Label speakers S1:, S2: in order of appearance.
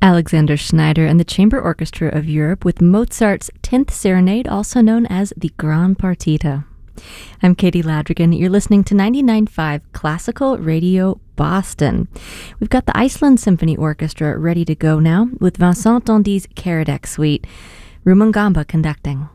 S1: Alexander Schneider and the Chamber Orchestra of Europe with Mozart's 10th Serenade, also known as the Gran Partita. I'm Katie Ladrigan. You're listening to 99.5 Classical Radio Boston. We've got the Iceland Symphony Orchestra ready to go now with Vincent Dandy's Karadec Suite. Rumangamba conducting.